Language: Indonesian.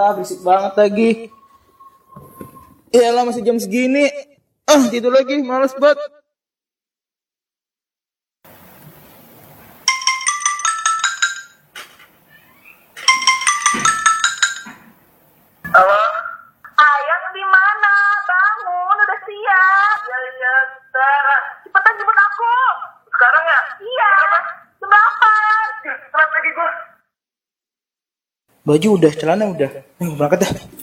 berisik banget lagi. Iyalah masih jam segini. Tidur lagi, males banget. Halo? Ayang di mana? Bangun, udah siap. Iya, Sarah. Cepetan jemput aku. Sekarang ya? Iya. Jam 8. Telat lagi gue. Baju udah, celana udah. Berangkat dah.